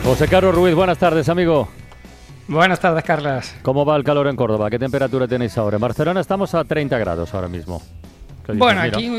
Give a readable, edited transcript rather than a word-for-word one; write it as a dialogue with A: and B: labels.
A: José Carlos Ruiz, buenas tardes, amigo.
B: Buenas tardes, Carlas.
A: ¿Cómo va el calor en Córdoba? ¿Qué temperatura tenéis ahora? En Barcelona estamos a 30 grados ahora mismo.
B: Bueno, aquí